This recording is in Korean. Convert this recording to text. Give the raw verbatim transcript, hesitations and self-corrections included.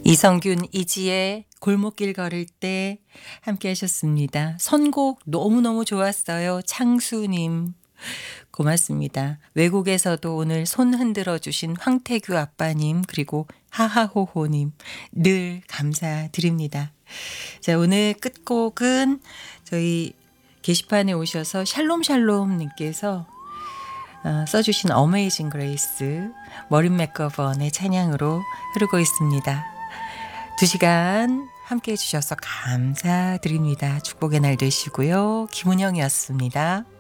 이성균, 이지의 골목길 걸을 때 함께 하셨습니다. 선곡 너무너무 좋았어요. 창수님. 고맙습니다. 외국에서도 오늘 손 흔들어 주신 황태규 아빠님, 그리고 하하호호님, 늘 감사드립니다. 자, 오늘 끝곡은 저희 게시판에 오셔서 샬롬샬롬님께서 어, 써주신 어메이징 그레이스, 머린 맥거번의 찬양으로 흐르고 있습니다. 두 시간 함께 해주셔서 감사드립니다. 축복의 날 되시고요. 김은영이었습니다.